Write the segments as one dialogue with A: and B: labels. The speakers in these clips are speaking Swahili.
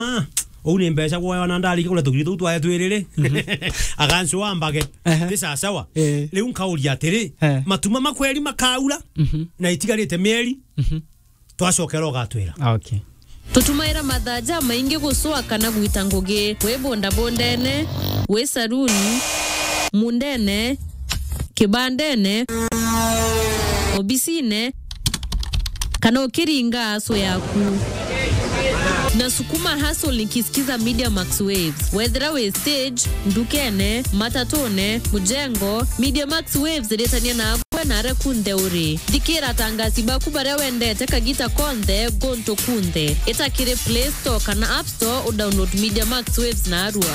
A: Oni mbesha kwa wanandali kula tukiri tu ayatwirire aganso wambage tisa sawa le unkauli atere matuma makweli makaula na itigarite mieri twacokero gatwira
B: okay
C: tutumaira mathaja maingi guswa kana gwita ngugi we bonda bondene we saruni mundene kibandene obisine kana ukiringa aso yaku na sukuma hustle nikisikiza Media Max Waves whether we stage ndukene matatone mujengo Media Max Waves retania na agwe na rekunde uri dikira tangasi bakubare wende teka gita konde gonto kunde itakire Play Store kana App Store o download Media Max Waves na arua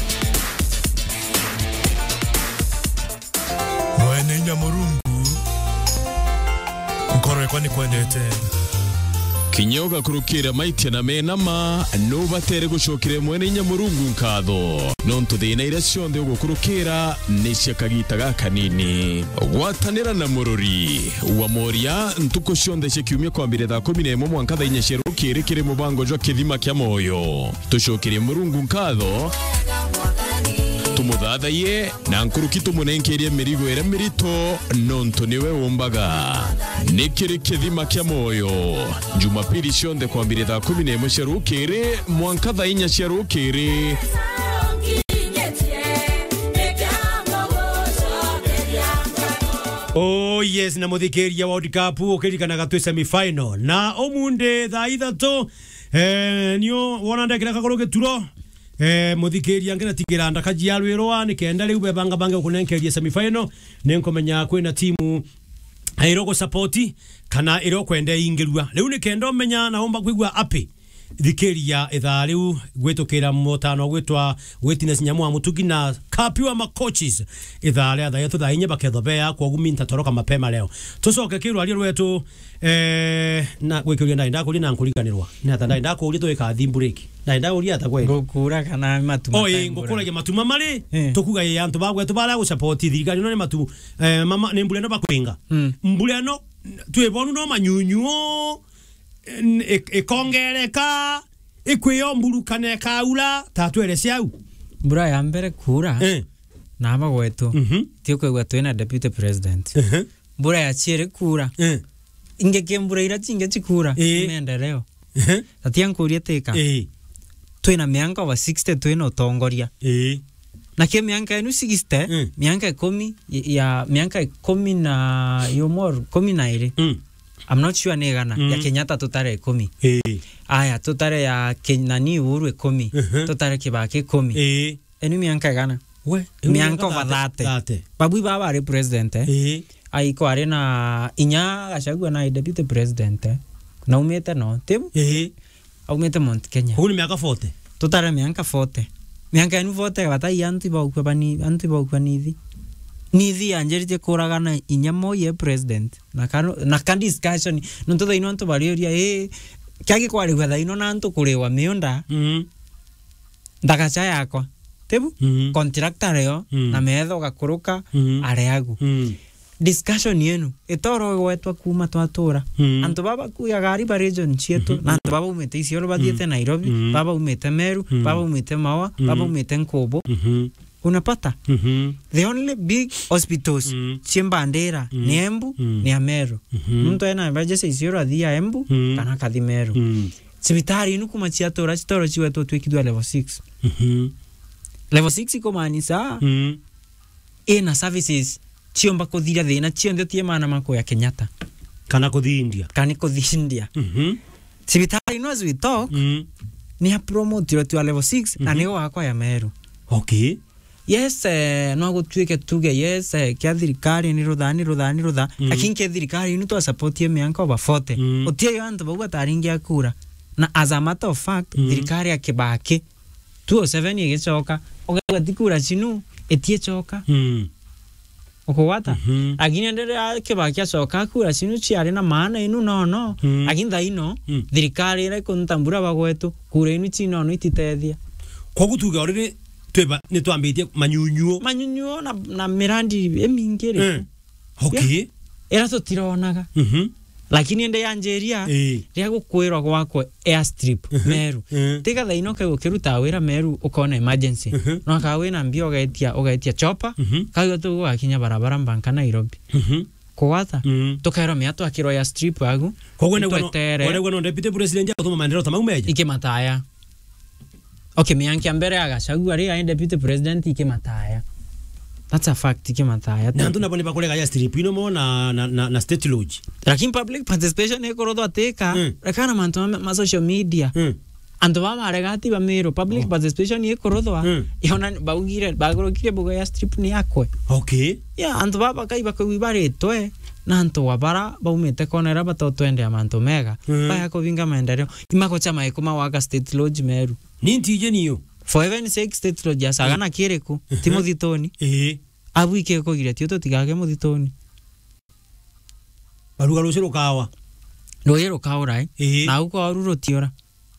D: Mwene Nyamurungu nkoro kwani kwendete
E: Kinyoga kurukira maitia na menama no batere gushokire mwene Nyamurungu nkatho nonto thina ira cionthe ugukurukira nicia kagita gakanini gwatanira na mururi wa moria ntuko cionthe cikiumia kwambire thaa 11 mwanka thaa 4 cirukire kiri mubango jwa kithima kia moyo tushokire Murungu nkatho tumuthathaie na nkuruki tumunenkerie mirigo ira mirito nonto niwe umbaga nikiri kithima kia moyo Jumapili cionthe kwambire thaa 11 cirukire mwanka thaa 4 cirukire
A: Oh yes na muthikeria World Cup ukirikana gatwe semi final na omunde thaa 3 nio wonande kira kagoro geturo muthikeria ngena tigira ndakaji alwirwa nikenda riu bebanga banga kunenkeria semi final nenkomenya kwina timu airoko supporti kana iroko ende ingirua riu nikenda menya naomba kwigwa api thikeria ithaa riu gwitukira motano gwitwa Witness Nyamwa Mutugi na kapiwa makoches ithaa ria thaa yetu thaa 4 bakethobea kwa guminta toroka mapema leo tucoke kiru ali rwetu na gwikiria ndainda kuri na nkuriganirwa na ndainda kuri twika thimbreak ndainda uri atagwe
B: ngukura kana matuma
A: ngukura ge matuma mari tukuga ye antu bagwe tubara gusupport thirikari no ne matu mama ne mbuleno bakwinga mbuleno twebonu no manyunyuo ikongereka ikwiyombulukane kaula tatwere ciau
B: mbura ya mbere kura na aba gwetu tio kwegwa twena deputy president mbura ya chiere kura ingeke mbura ira tinge chikura mendeleo tatia nkuria teka twena mianga wa 60 twena utongoria na ke mianga enu 60 mianga 10 ya mianga 10 na yomor 10 na ile I'm not sure negana ya Kenyatta tutare 10 aya tutare ya Kenani Uhuru 10 tutare Kibaki 10 enu mianga gana we mianga vadate babu baba re president ai ko arena inya gashagwa na deputy president na umete no tibu umete Mount Kenya
A: huni miaka 40
B: tutare mianga 40 mianga enu 40 batai anti baukwani nithi anjerite kuragana inyamo ye president na kan discussion nonto thaino anto barioria kyagi kwari gwetha ino na anto kurewa mionda ndagacha yakwa tebu contractor yo na metho gakuruka areagu discussion yenu etoro gwetwa kuma twatura anto baba kuya gari ba region chieto na anto baba umete isiolo bathiete Nairobi baba umete Meru baba umete Mawa baba umete Nkobo unapata the only big hospitals Chimbandera ni Embu ni Ameru mtu ena emergency isiolo athia Embu kana kathi Meru sibitari inu kuma chiatora chitoro chiwetu twikidwa level 6 level 6 ikomanisa ina services chiomba kuthira thina chionde tie mana mako ya Kenyatta
A: kana kuthi India
B: sibitari no as we talk ni a promote to level 6 na nigo akwa ya Meru
A: okay
B: yes no gutwike tuge yes kya thirikari ni rutha lakini kya thirikari ni to support ye mianka over 40 otie yo antu bagwa taringia kura na as a matter of fact thirikari ya Kibaki 207 igicoka ogwa tikura chinu etie choka okowata agini ndere Kibaki acoka kura chinu chiari na maana inu no agini thaino thirikari ira kuntambura bagwetu kura inu chino no ititethia
A: kwa gutuga orire tweba ni twambitie manyunyuo
B: na mirandi emingere
A: okay
B: era to tironaga lakini ende ya Nigeria ria gukwirwa gwako airstrip Meru tiga thaino ke gukiruta wira Meru ukona emergency no ka wina mbio ugetia chopper kayo tu akinya barabara mbanka Nairobi kwata tukaira miato akiro ya strip yagu
A: kogwe no deputy president yakutuma maendeleo tamagumeja
B: ikimataya okay mianki ambere agacagua ria deputy president ikimataya. That's a fact ikimataya
A: na ntuna bone bakolega ya strip ino mo na state lodge
B: lakini public participation ekorodo ateka rekana manto ma social media anto baba aregati ba Meru public participation ekorodo yona baugire bagorokire bugo ya strip ni yakwe
A: okay
B: ya anto baba kai bakubare toe na anto wabara baumete konera batotwende amanto mega baya ko vinga maendeleo imako chama ekoma waka state lodge Meru
A: nintije niyo
B: for even sake state lodge ya sagana kireko Timothy Tony abu ike ko gire tio to tigage muthitoni
A: baruga rucero kawa
B: royero kaura na uko aruro tiora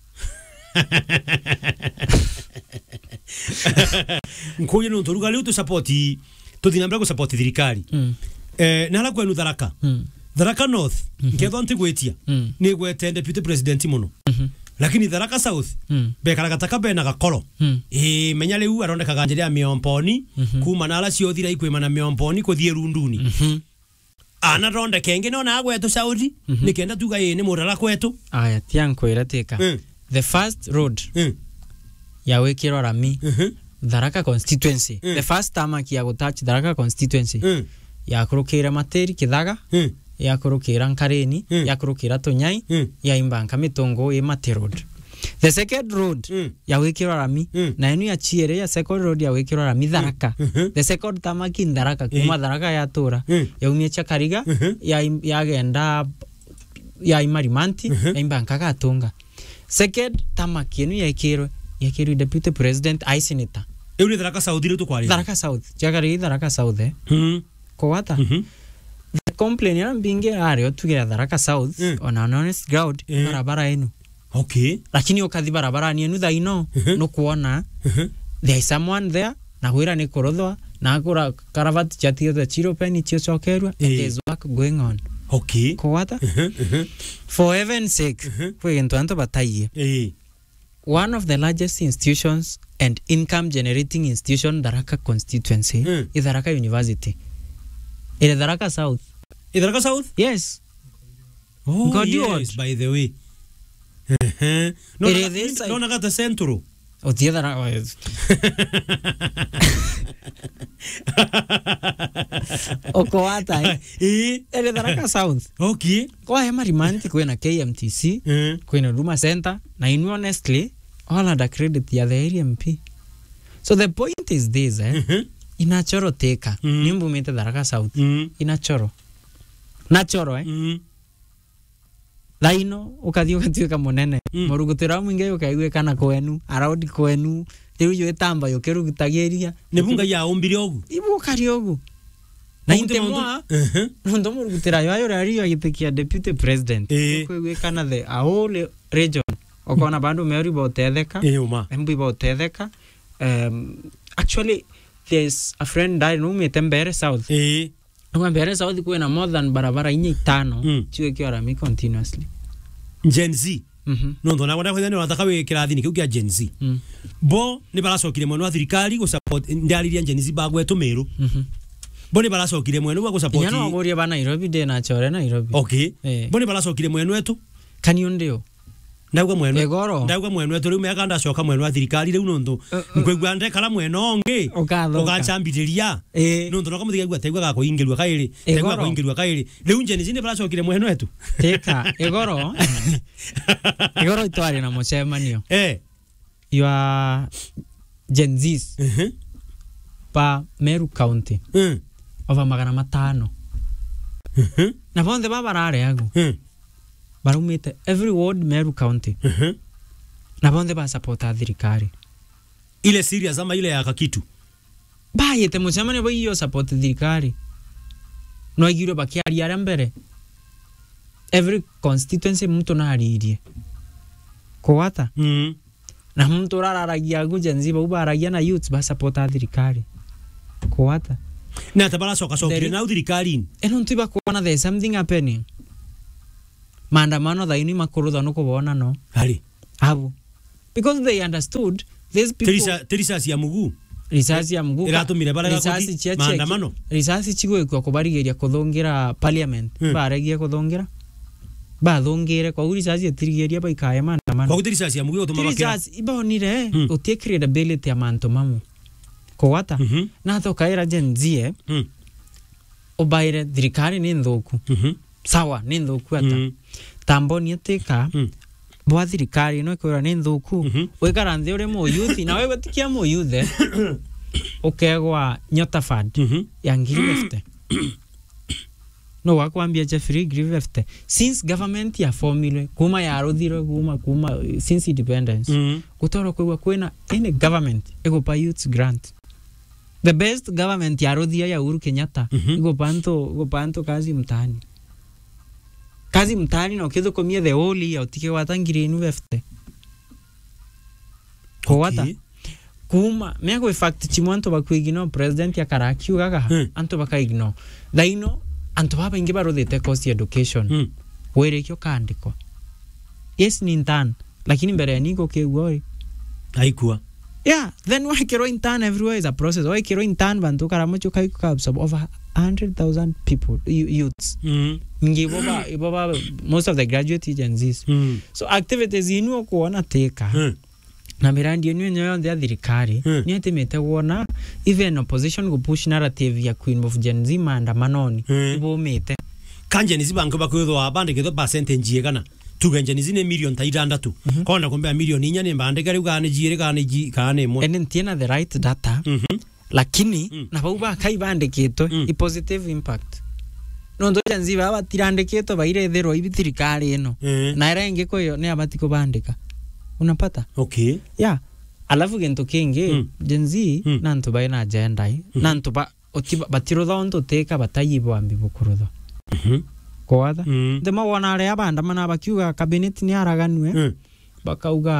A: nkuye no turuga leo to support to dinambra ko support thirikari na hala kwenu Tharaka North ngetho ntigwetia ni gwete deputy president muno lakini Tharaka South bekara gataka bena gakoro menya riu arondeka ganjire ya miomponi kuma na ala ciothira ikwima na miomponi kuthie runduni ana ronde kenge no na gwetu Saudi nikenda tuga ni murara kwetu
B: aya tianko irateka the first road ya wekiro rami Tharaka constituency the first time ya gutouch Tharaka constituency ya kurukira Materi Kithaga ya kurukira Nkareni ya kurukira Tunyai ya imbanka Mitongo e Mate road. The second road ya wekiro rami na enu ya Chiere ya second road ya wekiro rami Tharaka the second tamaki Tharaka kuma Tharaka ya tura ya umiecha Kariga ya genda ya Imarimanti ya imbanka Gatunga second tamaki enu ya kiro deputy president I senator
A: euri Tharaka South ile tukwali
B: Tharaka South jagari Tharaka South kwata the complaint ya mbinge ario tugira Tharaka South on an honest ground barabara enu
A: okay
B: lakini okathi barabara ni enu thaino no kuona there is someone there na wira ni korodwa na akura karavat chatio the chiro penny chokerwa there is work going on
A: okay
B: kwata for heaven's sake kwento anto bataye one of the largest institutions and income generating institution Tharaka constituency is Tharaka University. In Tharaka South.
A: In Tharaka South?
B: Yes.
A: Oh,
B: God
A: yes, by the way. No, nagata centro.
B: O tia Tharaka. Okoata. In Tharaka South.
A: Okay.
B: Kwa hema Rimanti kwena KMTC, kwena Huduma Center, na inu honestly, all under credit ya the area MP. So the point is this, inachoro teka nimbu mete Tharaka South inachoro nachoro laino ukathiuka munene murugutira mwinge ukaigwe kana kwenu araudi kwenu riu yo etamba yo kerugutageria
A: nebunga ya ombire ogu
B: ibu kari ogu na intemwa ndo murugutira yo ayo rari agitekia deputy president kwigwe kana the whole region okona bandu meri botetheka embu botetheka actually there's a friend died no me Mbere South Mbere South kwena more than barabara inye 5 chiwe kyo rami continuously
A: Gen Z no ndo nakwenda kwenda nataka we kirathini kiu kia Gen Z bo ni baracokire mwenu wa thirikari go support ndariria Gen Z bagwe Meru bo ni baracokire mwenu wa go support
B: yana ogoria ba Nairobi de na chore Nairobi
A: okay bo ni baracokire mwenu wetu
B: kanio ndio
A: ndauga mwenu etu riu meka ndacoka mwenu wa thirikari riu nundu nkwigwa ndekara mweno ongi ukachambiriria nundu no kamuthigwa tegwa gako ingirwa kairi tegwa gako ingirwa kairi riu Gen Z ni baracokire mwenu etu
B: teka igoro itwari na mucemanio your Gen Z's pa Meru County over 500 na bonde baba rare yagu barumite every ward Meru County na bonde ba support thirikari
A: ile serious ama ile ya kakitu
B: bayete mucemane bo iyo support thirikari no igiro bakiari ara mbere every constituency mtu na aririe kwata na mtu rararagia gujenzi ba ubaragia na youth ba support thirikari kwata
A: na tabara soka sokire na thirikari
B: eno ntiba kuona there something happening maandamano thaini makurutha no kubona no
A: hari
B: abo because they understood these people
A: terisa cia mugu
B: risasi ya mguka
A: iratumire bara gakuthi maandamano
B: risasi chigwekwa kubarigeria kuthungira parliament baregia kuthungira bathungire kwa risasi etirigeria baikaya maandamano
A: kwa risasi ya mugu gutuma bakira
B: risasi ibonire utie credibility ya manto mamu kwata na thokaira genzie obaire thirikari ni nthuku sawa ni nthuku ata tamboni etika bwa thirikari no ikwira ni nthuku wikara nthi uri mu youth na wewe tikia mu youth ukegwa nyota fund ya ngiri no wakwambia Jeffrey Griffith since government ya formula kuma ya ruthiro kuma since independence gutoro kwigwa kwena any government igupa youth grant the best government ya ruthia ya Uhuru Kenyatta igupanto kazi mtani na ukizo komia the whole ya utike watangire inu vefte kwata kuma meko fact chimwanto bakwigino president ya Karakiu gaga anto bakaigno daino anto baba inge barothete cost education were kyo kandiko yes ni ntan lakini mbere niko kegori
A: aikua
B: yeah then why kero intern everywhere is a process why kero intern bantu karamocho kai kabs over 100,000 people youths baba most of the graduate agencies so activities inu kuona teka na mirandi inu nyoyo ya thirikari ni atimete kuona even opposition go push narrative ya Queen of Gen Z maandamanoni ibomete
A: kanje nizibango bakwithwa abandike percentage yegana tugenjeni zine million ta 6 konda kombe million inya ne mbandike riu gane jire gane mo
B: and tiena the right data lakini na bauba kai bandikito i positive impact no ndo Gen Z baba tirandikito baire thero ibithirikari eno na renge koyo ne abatiko bandika unapata
A: okay
B: yeah alafu gento kingi Gen Z na ntu baina agenda na ntu batiro thondo teka batayibo ambi bukurutho kwatha ndema wona ria bandamana bakiuga cabinet ni araganwe bakauga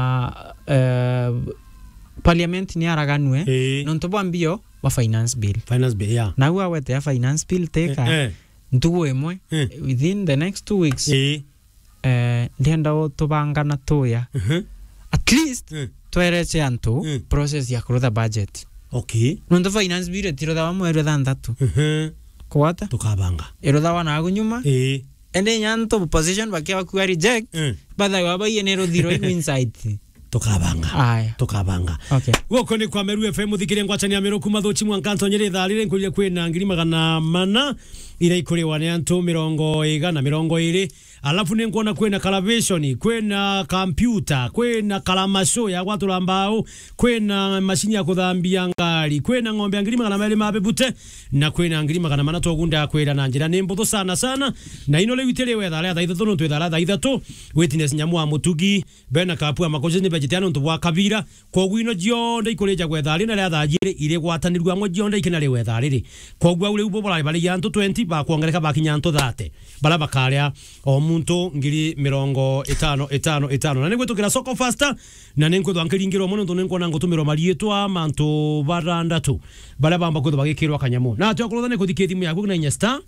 B: parliament ni araganwe nonto bambio wa finance bill yeah na huwa wete ya finance bill teka ntugo emwe within the next 2 weeks ndenda tubangana toya at least twerece antu process ya kurutha budget
A: okay
B: nonto finance bill tirotha wa mweri thandatu kwata
A: tukabanga
B: erotha wana gunyuma ende nyanto position bakia ku reject badha waba yenero thiro inside tukabanga
A: okay goko ni kwa Meru FM thikire ngwachania Meru kuma thuchi mwankanto nyere tharire nkurire kwina ngiri magana mana ira ikurewa ni antu 120 alafu ni ngona kwina calibration kwina computer kwina kalamasho ya watu ambao kwina mashini ya kuthambia ngari kwina ng'ombe ngiri magana mali mabebute na kwina ngiri magana mana togunda kwira na njira ni mbutho sana na ino lewitire wetha la thaitha tono twetha la ithatu witness nyamu wa mutugi bena kapu amakoje ni vegetarian ntu bwa kabira kogu ino jionde ikureja gwetha rina la thajire ile gwatanirwa ngo jionde ikena wetha riri kogu ule ubo bora bali yantu 20 ba kuongereka bakinya ntu 30 bala bakaria o muntu ngiri 55 na nigwetukira soko faster na ninkwetwa nkiringirwo muno ntu ninkona ngutumiro marietwa mantu barandatu bala bamba kwetwa bagikirwa kanyamu na twakurutha ne kuthike thimu yaku na inya star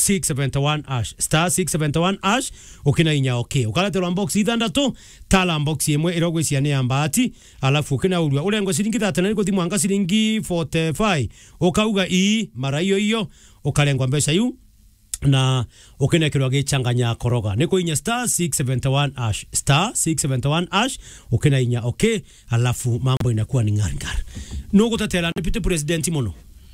A: 671 ash ukina inya okay ukaleterwa box ithandatu tala box imwe irogwisia ni ambati alafu ukina urwa urengo siringi 30 na thimu anga siringi 45 ukauga mara hiyo ukalengwa mbesha yu na ukina kirwa gichanganya koroga niko inya star 671 ash ukina inya okay alafu mambo inakuwa ni ngar no gutatela deputy president mono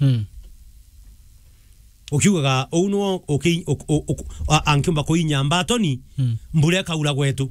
A: ukiuga uno ankiumba kuinya mbatoni mbure kaura gwetu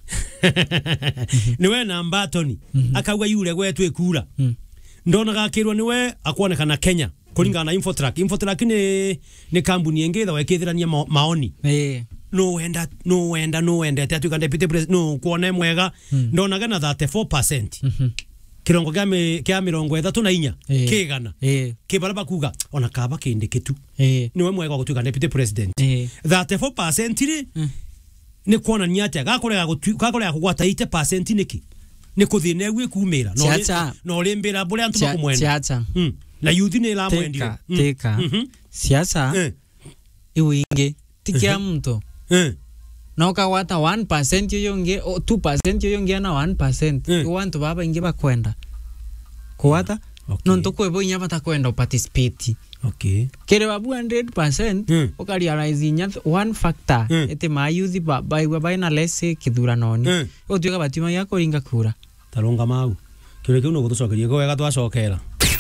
A: niwe na mbatoni akauga yure gwetu ekura ndona gakirwa niwe akwonekana Kenya kuringana na Infotrack ni kambuni engedha wekethirania maoni no wenda tatu kan deputy president no kuone mwega ndonaga na 34% kirongo kya 34 kigana kibaraba kuga ona kaba kindikitu niwe mwega gutuika deputy president 34% ri ni kuona nyate gakorega kugwata 80% niki ni kuthine gwe kumira no lembera bure antu bakumwenda na youth ni la mwendire
B: teka siasa iwinge tikia mtu na ukawata 1% yoyonge 2% yoyonge na 1% wantu baba inge bakwenda kuwata no ntokwe bo inya batakwenda participate.
A: Okay.
B: Kere babu 100% ukarialize inya one factor ete mayuthi ba na less kithurano-ini utioka batima ya kuringa kura
A: talonga mau kire kiuno gutucokerie ko wega twacokera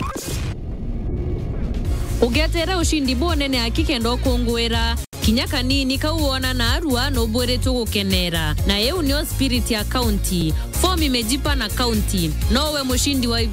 C: ugetera ushindi bonene akikendo kungwira kinya kanini kauona na arua no bwere tugukenera na yeu nio spirit ya county form imejipa na county nowe mushindi wa